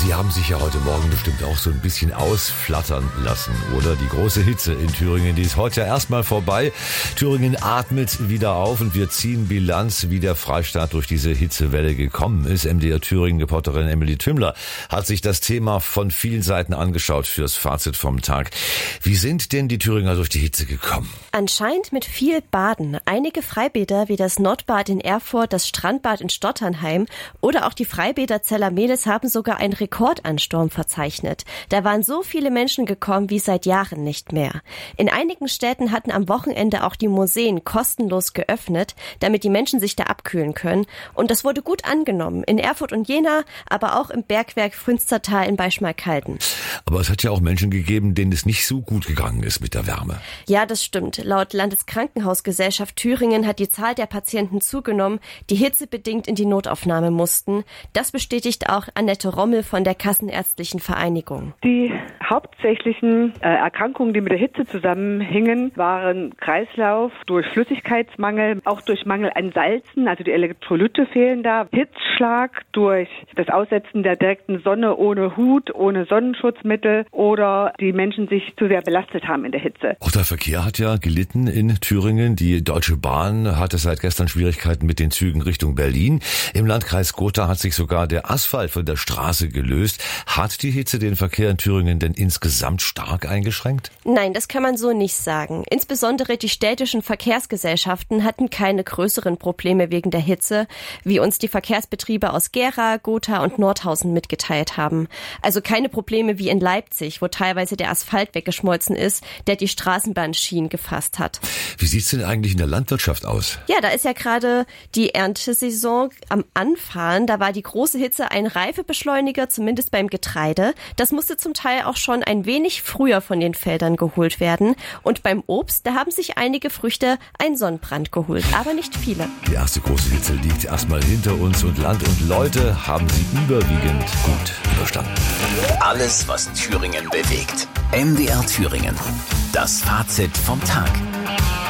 Sie haben sich ja heute Morgen bestimmt auch so ein bisschen ausflattern lassen, oder? Die große Hitze in Thüringen, die ist heute ja erstmal vorbei. Thüringen atmet wieder auf und wir ziehen Bilanz, wie der Freistaat durch diese Hitzewelle gekommen ist. MDR Thüringen-Reporterin Emily Tümmler hat sich das Thema von vielen Seiten angeschaut fürs Fazit vom Tag. Wie sind denn die Thüringer durch die Hitze gekommen? Anscheinend mit viel Baden. Einige Freibäder wie das Nordbad in Erfurt, das Strandbad in Stotternheim oder auch die Freibäder Zellermelis haben sogar einen Rekordansturm verzeichnet. Da waren so viele Menschen gekommen wie seit Jahren nicht mehr. In einigen Städten hatten am Wochenende auch die Museen kostenlos geöffnet, damit die Menschen sich da abkühlen können. Und das wurde gut angenommen. In Erfurt und Jena, aber auch im Bergwerk Frünstertal in Beischmarkalden. Aber es hat ja auch Menschen gegeben, denen es nicht so gut gegangen ist mit der Wärme. Ja, das stimmt. Laut Landeskrankenhausgesellschaft Thüringen hat die Zahl der Patienten zugenommen, die hitzebedingt in die Notaufnahme mussten. Das bestätigt auch Annette Rommel von der Kassenärztlichen Vereinigung. Die hauptsächlichen Erkrankungen, die mit der Hitze zusammenhingen, waren Kreislauf durch Flüssigkeitsmangel, auch durch Mangel an Salzen, also die Elektrolyte fehlen da, Hitzschlag durch das Aussetzen der direkten Sonne ohne Hut, ohne Sonnenschutzmittel oder die Menschen sich zu sehr belastet haben in der Hitze. Auch der Verkehr hat ja gelitten in Thüringen. Die Deutsche Bahn hatte seit gestern Schwierigkeiten mit den Zügen Richtung Berlin. Im Landkreis Gotha hat sich sogar der Asphalt von der Straße gelöst. Hat die Hitze den Verkehr in Thüringen denn insgesamt stark eingeschränkt? Nein, das kann man so nicht sagen. Insbesondere die städtischen Verkehrsgesellschaften hatten keine größeren Probleme wegen der Hitze, wie uns die Verkehrsbetriebe aus Gera, Gotha und Nordhausen mitgeteilt haben. Also keine Probleme wie in Leipzig, wo teilweise der Asphalt weggeschmolzen ist, der die Straßenbahnschienen gefasst hat. Wie sieht's denn eigentlich in der Landwirtschaft aus? Ja, da ist ja gerade die Erntesaison am Anfahren. Da war die große Hitze ein Reifebeschleuniger, zumindest beim Getreide. Das musste zum Teil auch schon ein wenig früher von den Feldern geholt werden. Und beim Obst, da haben sich einige Früchte einen Sonnenbrand geholt, aber nicht viele. Die erste große Hitze liegt erstmal hinter uns und Land und Leute haben sie überwiegend gut überstanden. Alles, was Thüringen bewegt. MDR Thüringen. Das Fazit vom Tag.